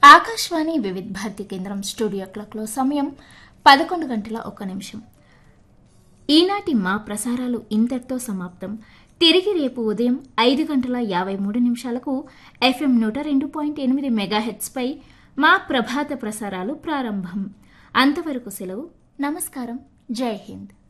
ఆకాశవాణి వివిధ భారతి కేంద్రం స్టూడియో క్లాక్లో సమయం 11:01. ఈనాటి మా ప్రసారాలు ఇంతటితో సమాప్తం. తిరిగి రేపు ఉదయం 5:53 FM 102.8 మెగాహెర్ట్జ్పై మా ప్రభాత ప్రసారాలు ప్రారంభం. అంతవరకు సెలవు. నమస్కారం. జై హింద్.